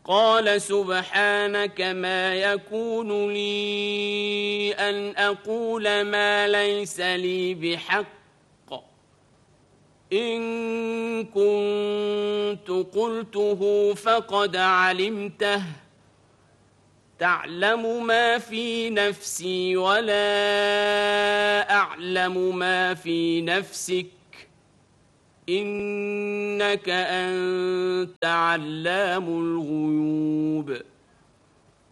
قال سبحانك ما يكون لي أن أقول ما ليس لي بحق إن كنت قلته فقد علمته تعلم ما في نفسي ولا أعلم ما في نفسك إنك أنت علام الغيوب